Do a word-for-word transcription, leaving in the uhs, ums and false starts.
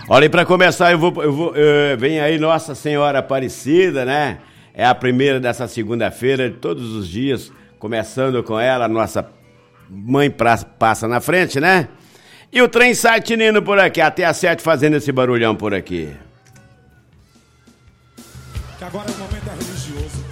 Olha, e pra começar, eu vou, eu vou, eu, vem aí Nossa Senhora Aparecida, né? É a primeira dessa segunda-feira, todos os dias, começando com ela, nossa mãe pra, passa na frente, né? E o trem sai tinindo por aqui, até às sete fazendo esse barulhão por aqui. Que agora é o momento é religioso.